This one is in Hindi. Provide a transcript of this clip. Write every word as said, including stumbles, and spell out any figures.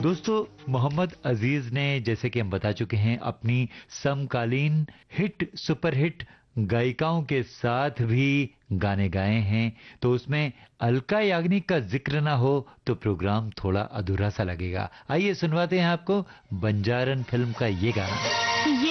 दोस्तों, मोहम्मद अजीज ने, जैसे कि हम बता चुके हैं, अपनी समकालीन हिट सुपर हिट गायिकाओं के साथ भी गाने गाए हैं, तो उसमें अलका याग्निक का जिक्र ना हो तो प्रोग्राम थोड़ा अधूरा सा लगेगा। आइए सुनवाते हैं आपको बंजारन फिल्म का ये गाना।